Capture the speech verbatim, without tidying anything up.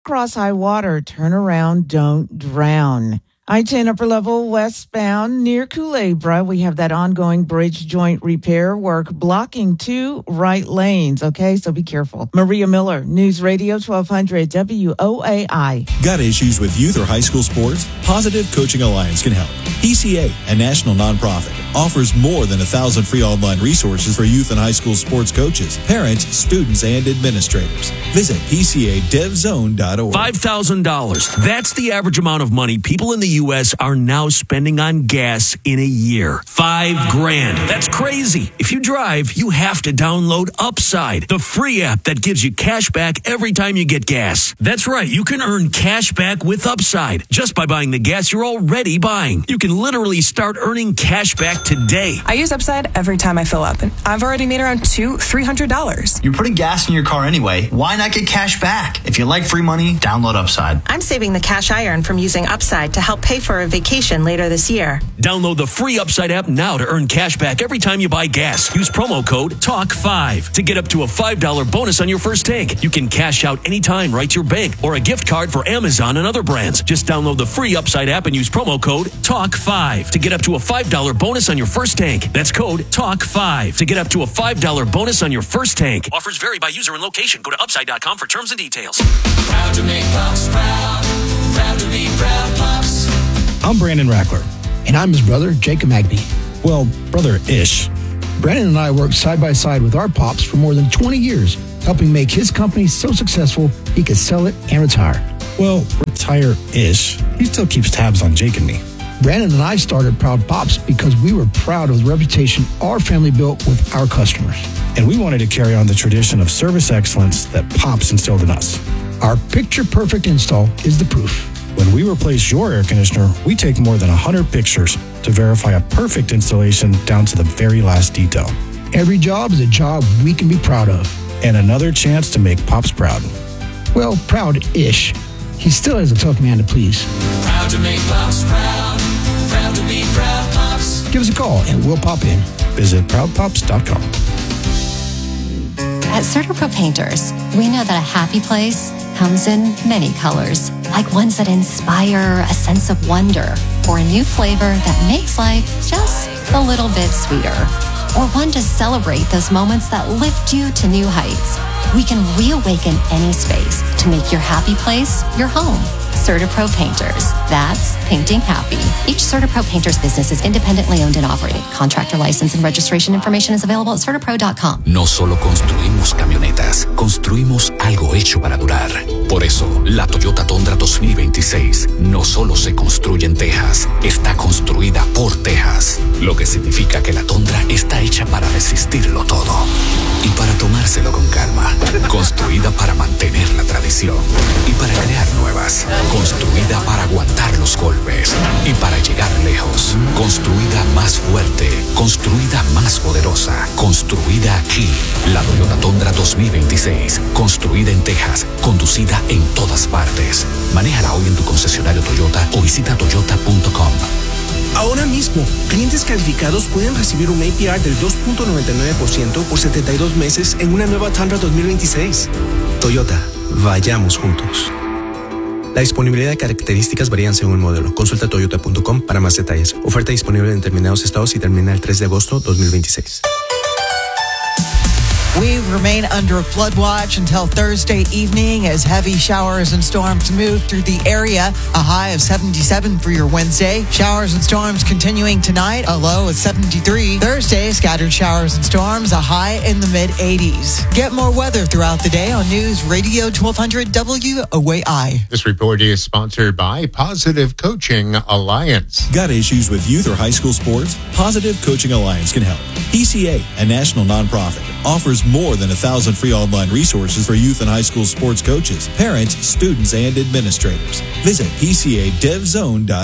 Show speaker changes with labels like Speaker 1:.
Speaker 1: cross high water. Turn around, don't drown. I ten upper level westbound near Culebra. We have that ongoing bridge joint repair work blocking two right lanes. Okay, so be careful. Maria Miller, News Radio twelve hundred W O A I.
Speaker 2: Got issues with youth or high school sports? Positive Coaching Alliance can help. P C A, a national nonprofit, offers more than a thousand free online resources for youth and high school sports coaches, parents, students, and administrators. Visit P C A dev zone dot org.
Speaker 3: five thousand dollars. That's the average amount of money people in the U S are now spending on gas in a year. Five grand. That's crazy. If you drive, you have to download Upside, the free app that gives you cash back every time you get gas. That's right. You can earn cash back with Upside just by buying the gas you're already buying. You can literally start earning cash back today.
Speaker 4: I use Upside every time I fill up, and I've already made around two, three hundred dollars.
Speaker 5: You're putting gas in your car anyway. Why not get cash back? If you like free money, download Upside.
Speaker 6: I'm saving the cash I earn from using Upside to help pay for a vacation later this year.
Speaker 3: Download the free Upside app now to earn cash back every time you buy gas. Use promo code talk five to get up to a five dollars bonus on your first tank. You can cash out anytime right to your bank or a gift card for Amazon and other brands. Just download the free Upside app and use promo code talk five to get up to a five dollars bonus on your first tank. That's code talk five to get up to a five dollars bonus on your first tank. Offers vary by user and location. Go to upside dot com for terms and details.
Speaker 7: Proud to make Pops proud. Proud to be proud Pops.
Speaker 8: I'm Brandon Rackler.
Speaker 9: And I'm his brother, Jacob Magby.
Speaker 8: Well, brother-ish.
Speaker 9: Brandon and I worked side by side with our pops for more than twenty years, helping make his company so successful he could sell it and retire.
Speaker 8: Well, retire-ish. He still keeps tabs on Jake and me.
Speaker 9: Brandon and I started Proud Pops because we were proud of the reputation our family built with our customers.
Speaker 8: And we wanted to carry on the tradition of service excellence that Pops instilled in us.
Speaker 9: Our picture-perfect install is the proof.
Speaker 8: When we replace your air conditioner, we take more than one hundred pictures to verify a perfect installation down to the very last detail.
Speaker 9: Every job is a job we can be proud of.
Speaker 8: And another chance to make Pops proud.
Speaker 9: Well, proud-ish. He still is a tough man to please.
Speaker 7: Proud to make Pops proud. Proud to be proud Pops.
Speaker 9: Give us a call and we'll pop in.
Speaker 8: Visit proud pops dot com.
Speaker 10: At CertaPro Painters, we know that a happy place comes in many colors, like ones that inspire a sense of wonder, or a new flavor that makes life just a little bit sweeter, or one to celebrate those moments that lift you to new heights. We can reawaken any space to make your happy place your home. CertaPro Painters. That's painting happy. Each CertaPro Painters business is independently owned and operated. Contractor license and registration information is available at certapro dot com.
Speaker 11: No solo construimos camionetas, construimos algo hecho para durar. Por eso, la Toyota Tundra dos mil veintiséis no solo se construye en Texas, está construida por Texas. Lo que significa que la Tundra está hecha para resistirlo todo y para tomárselo con calma. Construida para mantener la tradición y para crear nuevas. Construida para aguantar los golpes y para llegar lejos. Construida más fuerte, construida más poderosa, construida aquí. La Toyota Tundra dos mil veintiséis, construida en Texas, conducida en todas partes. Manéjala hoy en tu concesionario Toyota o visita toyota punto com.
Speaker 12: Ahora mismo, clientes calificados pueden recibir un A P R del dos punto noventa y nueve por ciento por setenta y dos meses en una nueva Tundra dos mil veintiséis. Toyota, vayamos juntos. La disponibilidad de características varían según el modelo. Consulta toyota punto com para más detalles. Oferta disponible en determinados estados y termina el tres de agosto dos mil veintiséis.
Speaker 13: We remain under a flood watch until Thursday evening as heavy showers and storms move through the area. A high of seventy-seven for your Wednesday. Showers and storms continuing tonight. A low of seventy-three. Thursday, scattered showers and storms. A high in the mid-eighties. Get more weather throughout the day on News Radio twelve hundred W O A I.
Speaker 14: This report is sponsored by Positive Coaching Alliance.
Speaker 2: Got issues with youth or high school sports? Positive Coaching Alliance can help. P C A, a national nonprofit, offers more than a thousand free online resources for youth and high school sports coaches, parents, students, and administrators. Visit P C A dev zone dot